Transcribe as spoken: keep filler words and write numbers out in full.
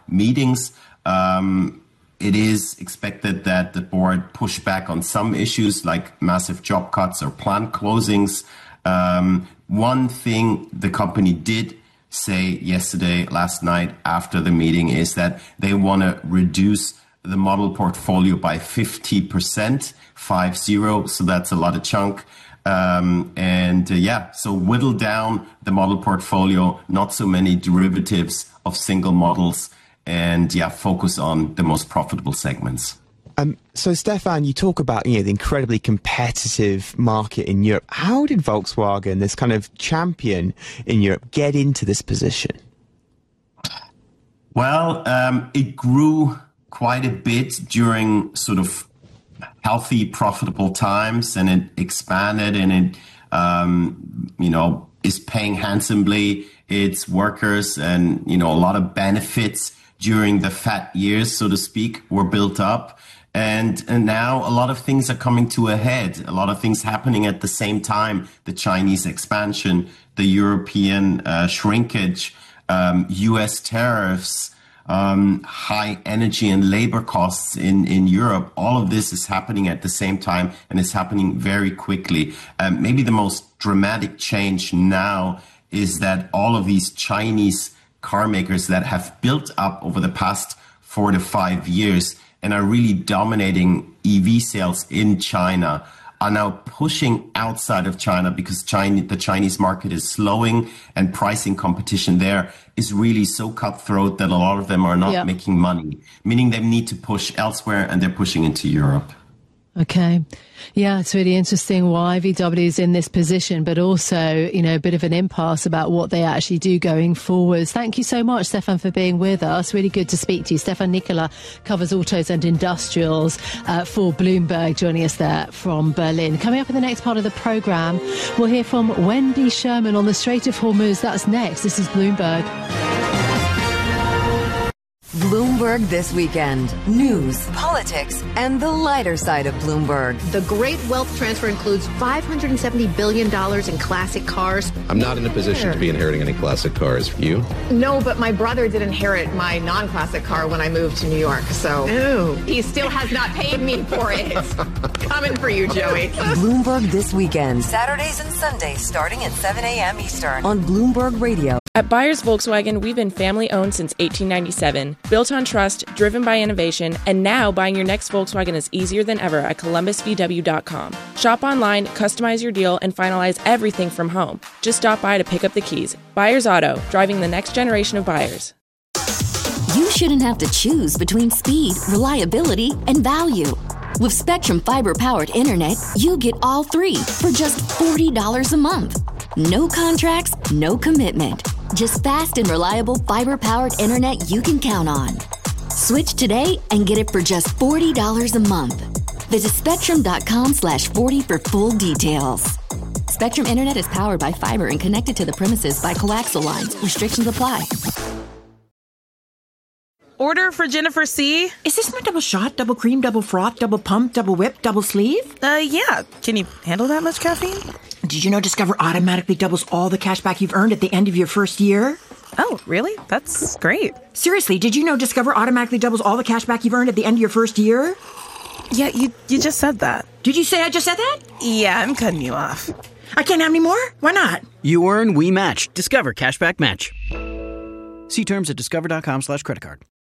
meetings. Um, it is expected that the board push back on some issues like massive job cuts or plant closings. Um, one thing the company did say yesterday, last night after the meeting is that they want to reduce the model portfolio by fifty percent, five zero. So that's a lot of chunk. Um, and uh, yeah, so whittle down the model portfolio, not so many derivatives of single models, and yeah, focus on the most profitable segments. Um, so, Stefan, you talk about, you know, the incredibly competitive market in Europe. How did Volkswagen, this kind of champion in Europe, get into this position? Well, um, it grew quite a bit during sort of healthy, profitable times, and it expanded, and it, um, you know, is paying handsomely its workers, and, you know, a lot of benefits during the fat years, so to speak, were built up. And, and now a lot of things are coming to a head, a lot of things happening at the same time. The Chinese expansion, the European uh, shrinkage, um, U S tariffs, um, high energy and labor costs in, in Europe. All of this is happening at the same time, and it's happening very quickly. Um, maybe the most dramatic change now is that all of these Chinese car makers that have built up over the past four to five years and are really dominating E V sales in China are now pushing outside of China because China, the Chinese market is slowing, and pricing competition there is really so cutthroat that a lot of them are not yeah. making money, meaning they need to push elsewhere, and they're pushing into Europe. Okay. Yeah, it's really interesting why V W is in this position, but also, you know, a bit of an impasse about what they actually do going forwards. Thank you so much, Stefan, for being with us. Really good to speak to you. Stefan Nicola covers autos and industrials uh, for Bloomberg, joining us there from Berlin. Coming up in the next part of the programme, we'll hear from Wendy Sherman on the Strait of Hormuz. That's next. This is Bloomberg. Bloomberg This Weekend. News, politics, and the lighter side of Bloomberg. The great wealth transfer includes five hundred seventy billion dollars in classic cars. I'm not in a position to be inheriting any classic cars. You? No, but my brother did inherit my non-classic car when I moved to New York, so Ew. He still has not paid me for it. Coming for you, Joey. Bloomberg This Weekend. Saturdays and Sundays starting at seven a.m. Eastern on Bloomberg Radio. At Buyers Volkswagen, we've been family-owned since eighteen ninety-seven, built on trust, driven by innovation, and now buying your next Volkswagen is easier than ever at columbus v w dot com. Shop online, customize your deal, and finalize everything from home. Just stop by to pick up the keys. Buyers Auto, driving the next generation of buyers. You shouldn't have to choose between speed, reliability, and value. With Spectrum Fiber-powered internet, you get all three for just forty dollars a month. No contracts, no commitment. Just fast and reliable fiber-powered internet you can count on. Switch today and get it for just forty dollars a month. Visit spectrum.com slash 40 for full details. Spectrum Internet is powered by fiber and connected to the premises by coaxial lines. Restrictions apply. Order for Jennifer C. Is this my double shot, double cream, double froth, double pump, double whip, double sleeve? Uh, yeah. Can you handle that much caffeine? Did you know Discover automatically doubles all the cash back you've earned at the end of your first year? Oh, really? That's great. Seriously, did you know Discover automatically doubles all the cash back you've earned at the end of your first year? Yeah, you you just said that. Did you say I just said that? Yeah, I'm cutting you off. I can't have any more? Why not? You earn, we match. Discover Cashback Match. See terms at discover.com slash credit card.